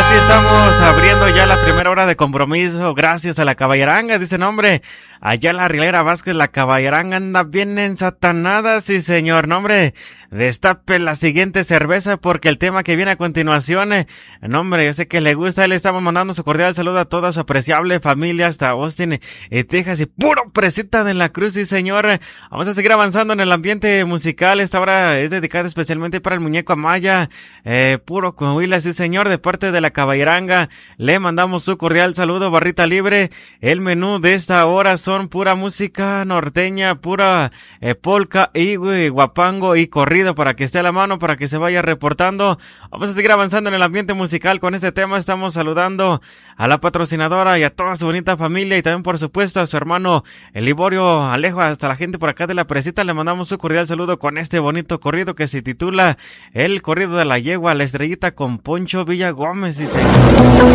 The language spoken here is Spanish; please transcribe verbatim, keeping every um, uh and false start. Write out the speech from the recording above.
Así estamos abriendo ya la primera hora de compromiso gracias a la caballeranga, dice nombre. Allá la Rilera Vázquez, la caballeranga anda bien ensatanada, sí señor, nombre. Destape la siguiente cerveza porque el tema que viene a continuación, eh, nombre, yo sé que le gusta, le estamos mandando su cordial saludo a toda su apreciable familia hasta Austin, eh, Texas y puro presita de la Cruz, sí señor. Vamos a seguir avanzando en el ambiente musical, esta hora es dedicada especialmente para el muñeco Amaya, eh, puro Coahuila, sí señor, de parte de la caballeranga. Le mandamos su cordial saludo, barrita libre. El menú de esta hora son pura música norteña, pura eh, polka y güey, guapango y corrido para que esté a la mano, para que se vaya reportando. Vamos a seguir avanzando en el ambiente musical con este tema. Estamos saludando a la patrocinadora y a toda su bonita familia y también por supuesto a su hermano el Liborio Alejo, hasta la gente por acá de la Presita. Le mandamos su cordial saludo con este bonito corrido que se titula El corrido de la yegua, la estrellita con Poncho Villa Gómez. Y se...